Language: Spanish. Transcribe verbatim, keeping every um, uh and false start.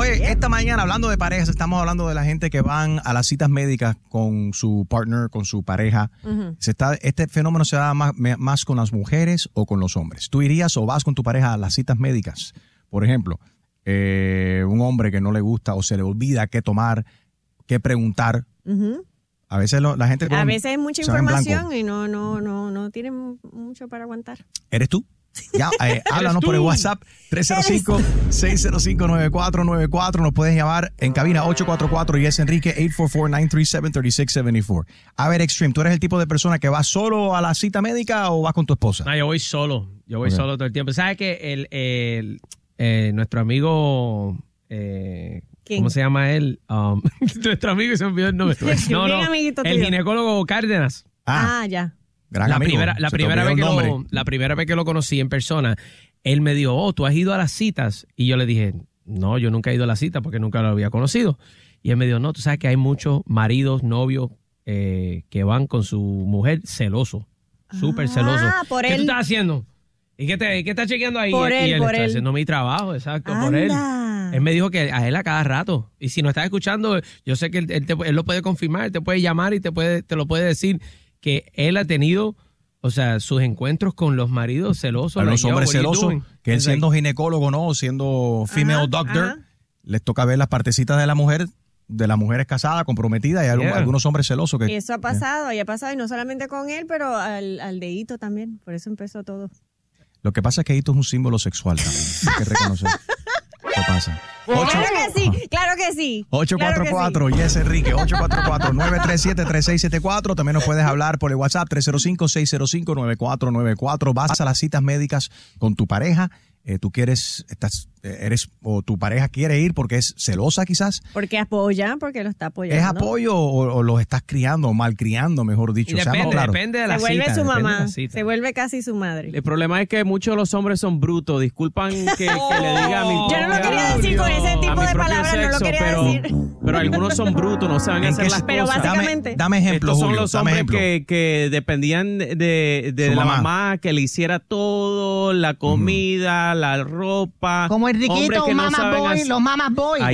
Oye, yeah. esta mañana hablando de parejas, estamos hablando de la gente que van a las citas médicas con su partner, con su pareja. Uh-huh. Se está, ¿Este fenómeno se da más, más con las mujeres o con los hombres? ¿Tú irías o vas con tu pareja a las citas médicas? Por ejemplo, eh, un hombre que no le gusta o se le olvida qué tomar, qué preguntar. Uh-huh. A veces lo, la gente... A veces hay mucha información y no, no, no, no tienen mucho para aguantar. ¿Eres tú? Ya, eh, háblanos por el WhatsApp tres cero cinco, seis cero cinco, nueve cuatro nueve cuatro. Nos puedes llamar en cabina ocho cuatro cuatro y es Enrique ocho cuatro cuatro, nueve tres siete, tres seis siete cuatro. A ver, Extreme, ¿tú eres el tipo de persona que va solo a la cita médica o vas con tu esposa? No, yo voy solo. Yo voy okay. solo todo el tiempo. ¿Sabes que el, el eh, nuestro amigo... Eh, ¿Cómo se llama él? Um, nuestro amigo, se me olvidó el nombre. No, no, el ginecólogo Cárdenas. Ah, ah ya. Gran la amigo. primera, la, primera vez que lo, la primera vez que lo conocí en persona, él me dijo, oh, ¿tú has ido a las citas? Y yo le dije, no, yo nunca he ido a las citas porque nunca lo había conocido. Y él me dijo, no, tú sabes que hay muchos maridos, novios eh, que van con su mujer celoso, súper ah, celoso. Por ¿Qué él. tú estás haciendo? ¿Y qué, te, qué estás chequeando ahí? Por y él, él por está él. haciendo mi trabajo, exacto, Anda. por él. Él me dijo que a él a cada rato. Y si no estás escuchando, yo sé que él, él, te, él lo puede confirmar, él te puede llamar y te, puede, te lo puede decir que él ha tenido, o sea, sus encuentros con los maridos celosos. A los like, hombres celosos, que él siendo like, ginecólogo, ¿no? Siendo female ajá, doctor, ajá. les toca ver las partecitas de la mujer, de las mujeres casadas, comprometidas, y hay yeah. algunos hombres celosos que... Eso ha pasado, yeah. y ha pasado, y no solamente con él, pero al, al dedito también. Por eso empezó todo. Lo que pasa es que esto es un símbolo sexual también. Hay que reconocer. ¿Qué pasa? Claro que sí, claro que sí. ocho cuatro cuatro, claro sí. Yes, Enrique, ocho cuatro cuatro, nueve tres siete, tres seis siete cuatro. También nos puedes hablar por el WhatsApp tres cero cinco, seis cero cinco, nueve cuatro nueve cuatro. Vas a las citas médicas con tu pareja. Eh, tú quieres, estás, eres, o tu pareja quiere ir porque es celosa quizás. Porque apoya, porque lo está apoyando. ¿Es apoyo o, o los estás criando o malcriando, mejor dicho? Y depende, o sea, no, claro. depende de la cita. Se vuelve cita, su mamá, la cita. se vuelve casi su madre. El problema es que muchos de los hombres son brutos. Disculpan que, oh, que le diga a mi Yo no lo quería decir con ese tipo de palabras, sexo, no lo quería pero, decir. Pero algunos son brutos, no saben hacer las pero cosas. básicamente. Dame, dame ejemplos, Estos son Julio, los dame hombres ejemplo. que, que dependían de, de la mamá. mamá, que le hiciera todo, la comida, mm. la ropa. Como Enriquito, un no mama boy, hacer... los mamas boy.